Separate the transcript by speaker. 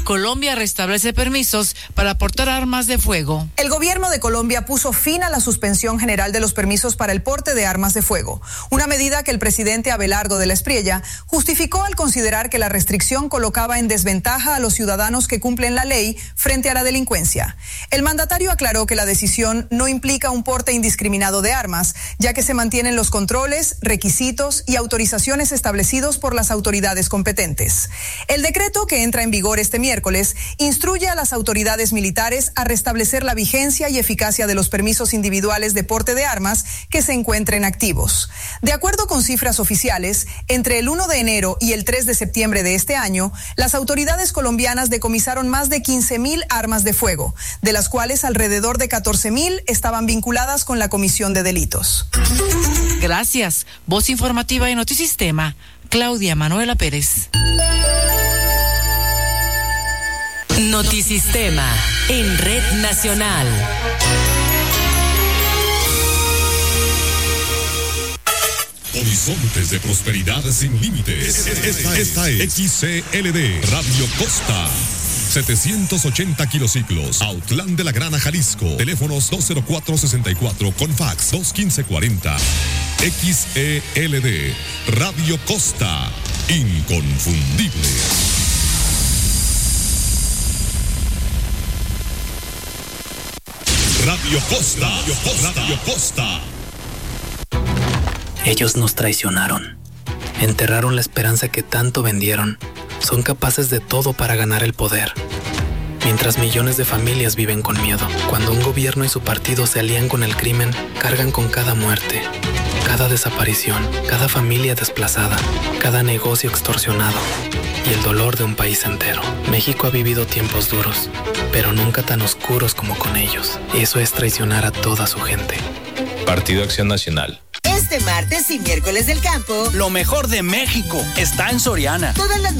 Speaker 1: Colombia restablece permisos para portar armas de fuego.
Speaker 2: El gobierno de Colombia puso fin a la suspensión general de los permisos para el porte de armas de fuego, una medida que el presidente Abelardo de la Espriella justificó al considerar que la restricción colocaba en desventaja a los ciudadanos que cumplen la ley frente a la delincuencia. El mandatario aclaró que la decisión no implica un porte indiscriminado de armas, ya que se mantienen los controles, requisitos y autorizaciones establecidos por las autoridades competentes. El decreto, que entra en vigor este miércoles, instruye a las autoridades militares a restablecer la vigencia y eficacia de los permisos individuales de porte de armas que se encuentren activos. De acuerdo con cifras oficiales, entre el 1 de enero y el 3 de septiembre de este año, las autoridades colombianas decomisaron más de 15.000 armas de fuego, de las cuales alrededor de 14.000 estaban vinculadas con la comisión de delitos.
Speaker 1: Gracias. Voz informativa de Notisistema, Claudia Manuela Pérez.
Speaker 3: Notisistema en Red Nacional.
Speaker 4: Horizontes de prosperidad sin límites. Esta es XCLD Radio Costa. 780 kilociclos, Autlán de la Grana, Jalisco. Teléfonos 204-64 con fax 215-40. XELD Radio Costa, inconfundible. Radio Costa, Radio Costa.
Speaker 5: Ellos nos traicionaron. Enterraron la esperanza que tanto vendieron. Son capaces de todo para ganar el poder. Mientras millones de familias viven con miedo. Cuando un gobierno y su partido se alían con el crimen, cargan con cada muerte, cada desaparición, cada familia desplazada, cada negocio extorsionado y el dolor de un país entero. México ha vivido tiempos duros, pero nunca tan oscuros como con ellos. Eso es traicionar a toda su gente.
Speaker 6: Partido Acción Nacional.
Speaker 7: Este martes y miércoles del campo,
Speaker 8: lo mejor de México está en Soriana.
Speaker 7: Todas las